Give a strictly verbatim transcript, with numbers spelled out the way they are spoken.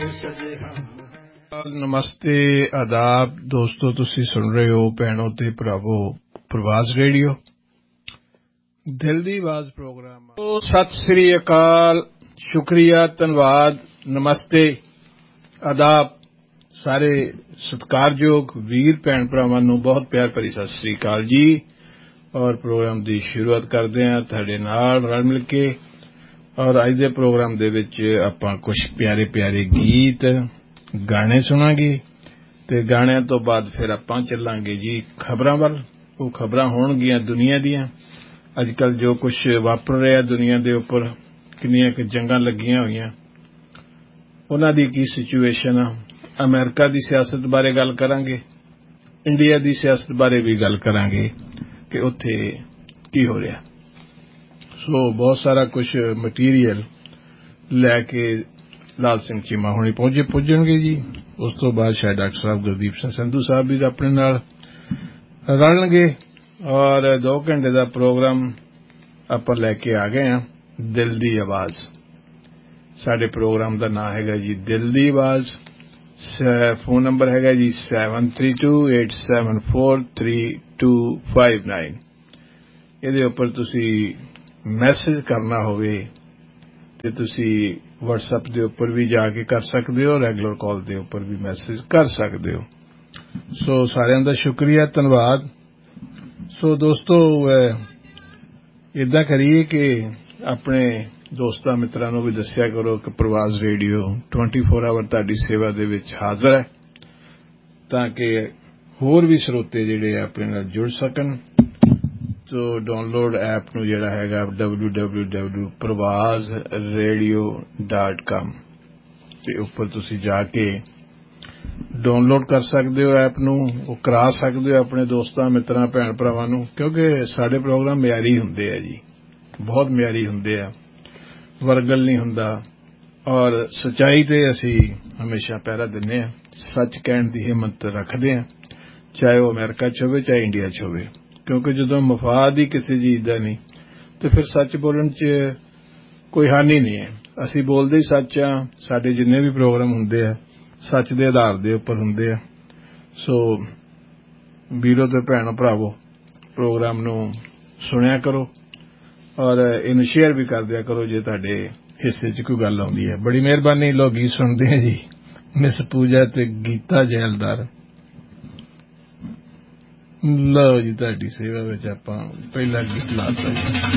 नमस्ते आदाब दोस्तों, तुसी सुन रहे हो भैनों ते भरावो प्रवास रेडियो दिल दी आवाज प्रोग्राम। सत श्री अकाल, शुक्रिया, धन्यवाद, नमस्ते आदाब सारे सत्कारयोग वीर भैन भरावां नूं बहुत प्यार भरी सत श्री अकाल जी। और प्रोग्राम की शुरुआत करते हैं तुहाडे नाल रल मिल के। और अज दे प्रोग्राम दे विच आपां कुछ प्यारे प्यारे गीत गाने सुनांगे ते गाणियां तो बाद फिर आपां चलांगे जी खबरां वल। वो खबरां होणगियां दुनिया दियां, अजकल जो कुछ वापर रहा दुनिया दे उपर, किन्नियां कि जंगां लगियां होईयां, उन्हां दी की सिचुएशन आ। अमेरिका दी सियासत बारे गल करांगे, इंडिया दी सियासत बारे भी गल करांगे कि उत्थे की हो रहा। सो बहुत सारा कुछ मटीरियल लैके लाल सिंह चीमा हुणी पहुंचे पुजणगे जी। उस तो बाद शायद डॉक्टर साहब गुरदीप सिंह संधू साहब भी अपने नाल रलणगे। और दो घंटे का प्रोग्राम आपां लैके आ गए हैं दिल दी आवाज। साडे प्रोग्राम का नाम हैगा जी दिल दी आवाज। फोन नंबर हैगा जी seven three to eight seven four three to five nine. इहदे उपर तुसी मैसेज करना होवे ते तुसी व्हाट्सएप दे उपर भी जाके कर सकदे हो, रेगुलर कॉल दे उपर भी मैसेज कर सकदे हो। सो सारिआं दा शुक्रिया, धन्यवाद। सो दोस्तों इदां करिए कि अपने दोस्तां मित्रां नूं भी दस्सिया करो कि प्रवास रेडियो ट्वेंटी फोर आवर तुहाडी सेवा दे विच हाज़र है, ताकि होर भी श्रोते जिहड़े अपने नाल जुड़ सकन। तो डाउनलोड ऐप नूं जिहड़ा हैगा डबल्यू डबल्यू डबल्यू डॉट प्रवास रेडियो डॉट कॉम ते उपर तुसी जाके डाउनलोड कर सकदे हो। ऐप नूं वो करा सकदे हो अपने दोस्तां मित्रां भैन भरावां नूं, क्योंकि साडे प्रोग्राम म्यारी हुंदे आ जी, बहुत म्यारी हुंदे आ, वरगल नहीं हुंदा। और सच्चाई ते असी हमेशा पहरा दिंदे आ, सच कहण दी हिम्मत रखदे आ, चाहे वो अमेरिका च होवे चाहे इंडिया च होवे। क्योंकि जदों मफाद ही किसी चीज का नहीं तो फिर सच बोलण च कोई हानि नहीं है। असी बोलदे ही सच आ, साडे जिन्ने भी प्रोग्राम हुंदे आ सच दे आधार दे उपर हुंदे आ। सो वीरो ते भैणो भरावो प्रोग्राम नूं सुनिया करो और इनू शेयर भी कर दिया करो जे तुहाडे हिस्से च कोई गल आउंदी है। बड़ी मेहरबानी। लोग गीत सुनते हैं जी, मिस पूजा ते गीता जैलदार। लो जी तुहाडी सेवा विच आपां पहला गीत लाता जी।